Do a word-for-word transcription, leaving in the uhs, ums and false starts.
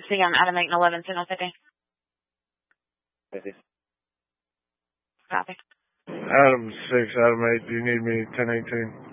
C M, Adam eight and eleven, Signal fifty. fifty. Copy. Adam six, Adam eight, do you need me ten eighteen?